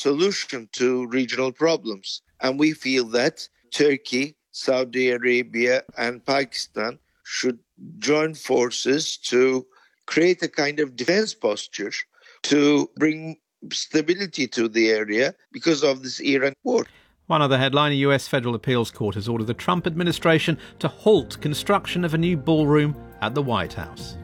solution to regional problems. And we feel that Turkey, Saudi Arabia, and Pakistan should join forces to create a kind of defense posture to bring stability to the area because of this Iran war. One other headline, a US federal appeals court has ordered the Trump administration to halt construction of a new ballroom at the White House.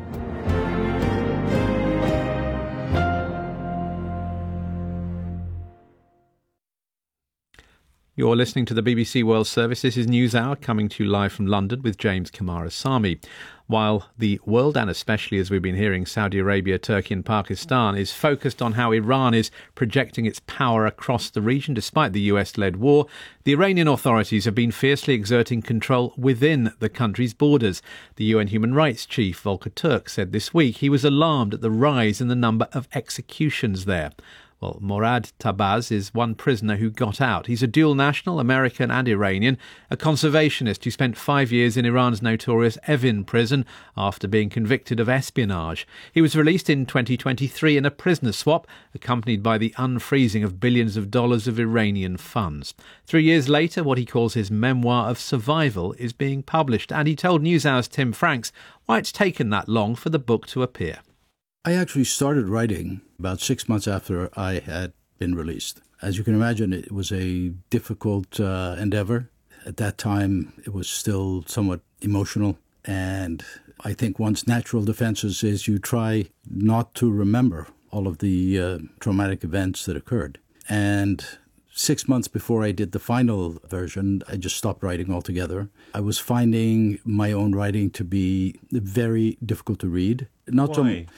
You're listening to the BBC World Service. This is NewsHour, coming to you live from London with James Kamarasamy. While the world, and especially as we've been hearing, Saudi Arabia, Turkey and Pakistan, is focused on how Iran is projecting its power across the region despite the US-led war, the Iranian authorities have been fiercely exerting control within the country's borders. The UN Human Rights Chief, Volker Turk, said this week he was alarmed at the rise in the number of executions there. Well, Morad Tabaz is one prisoner who got out. He's a dual national, American and Iranian, a conservationist who spent 5 years in Iran's notorious Evin prison after being convicted of espionage. He was released in 2023 in a prisoner swap, accompanied by the unfreezing of billions of dollars of Iranian funds. 3 years later, what he calls his memoir of survival is being published, and he told NewsHour's Tim Franks why it's taken that long for the book to appear. I actually started writing about 6 months after I had been released. As you can imagine, it was a difficult endeavor. At that time, it was still somewhat emotional. And I think one's natural defenses is you try not to remember all of the traumatic events that occurred. And 6 months before I did the final version, I just stopped writing altogether. I was finding my own writing to be very difficult to read. Why?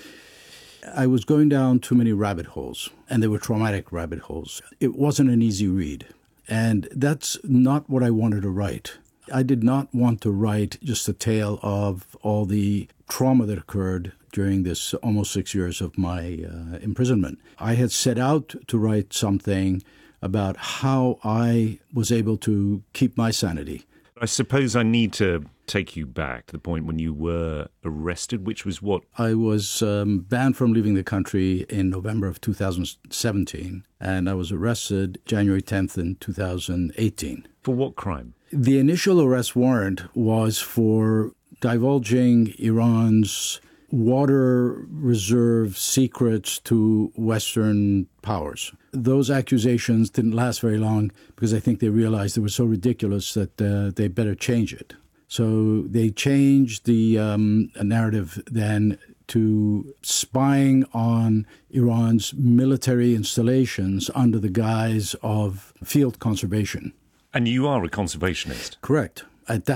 I was going down too many rabbit holes, and they were traumatic rabbit holes. It wasn't an easy read, and that's not what I wanted to write. I did not want to write just a tale of all the trauma that occurred during this almost 6 years of my imprisonment. I had set out to write something about how I was able to keep my sanity. I suppose I need to take you back to the point when you were arrested, which was what? I was banned from leaving the country in November of 2017, and I was arrested January 10th in 2018. For what crime? The initial arrest warrant was for divulging Iran's water reserve secrets to Western powers. Those accusations didn't last very long because I think they realized they were so ridiculous that they better change it. So they changed the narrative then to spying on Iran's military installations under the guise of field conservation. And you are a conservationist? Correct. At that